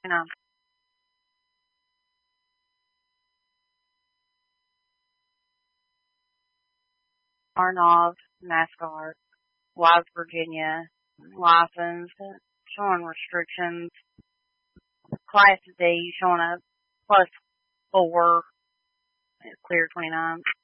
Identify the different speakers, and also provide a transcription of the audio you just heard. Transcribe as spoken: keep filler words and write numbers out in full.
Speaker 1: twenty-nine. Arnov, NASCAR, West Virginia, license, showing restrictions. Class D, showing a plus four, clear twenty-nine.